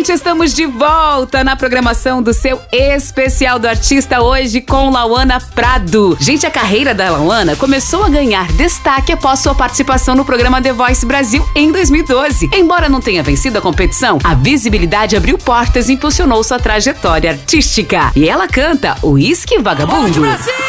gente, estamos de volta na programação do seu Especial do Artista, hoje com Lauana Prado. Gente, a carreira da Lauana começou a ganhar destaque após sua participação no programa The Voice Brasil em 2012. Embora não tenha vencido a competição, a visibilidade abriu portas e impulsionou sua trajetória artística. E ela canta Uísque Vagabundo.